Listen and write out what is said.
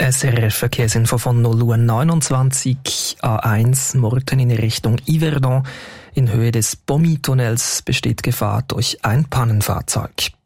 SRF Verkehrsinfo von 0:29 A1 Murten in Richtung Yverdon. In Höhe des Bomi-Tunnels besteht Gefahr durch ein Pannenfahrzeug.